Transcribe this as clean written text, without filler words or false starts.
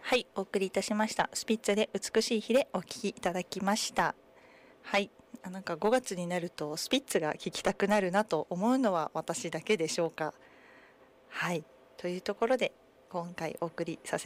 はい、お送りいたしました。スピッツで美しい日でお聴きいただきました。はい。なんか5月になるとスピッツが聴きたくなるなと思うのは私だけでしょうか。はい。というところで今回お送りさせ